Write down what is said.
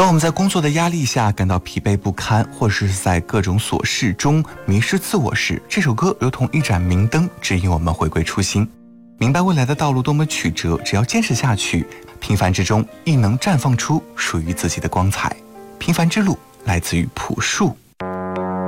我们在工作的压力下感到疲惫不堪，或是在各种琐事中迷失自我时，这首歌如同一盏明灯，指引我们回归初心，明白未来的道路多么曲折，只要坚持下去，平凡之中亦能绽放出属于自己的光彩。平凡之路来自于朴树。